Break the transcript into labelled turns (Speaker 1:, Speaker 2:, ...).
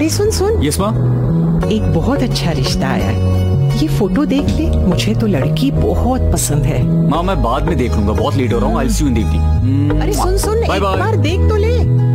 Speaker 1: अरे सुन सुन,
Speaker 2: यस माँ।
Speaker 1: एक बहुत अच्छा रिश्ता आया है, ये फोटो देख ले, मुझे तो लड़की बहुत पसंद है।
Speaker 2: माँ मैं बाद में देख लूंगा, बहुत लेट हो रहा हूँ। I will see you in the evening.
Speaker 1: अरे सुन सुन,
Speaker 2: Bye
Speaker 1: एक
Speaker 2: bye.
Speaker 1: बार देख तो ले।